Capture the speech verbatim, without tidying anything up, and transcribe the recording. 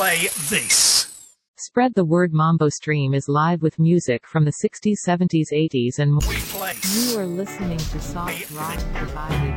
play this. Spread the Word Mambo Stream is live with music from the sixties, seventies, eighties and more. We play. You are listening to Soft Rock provided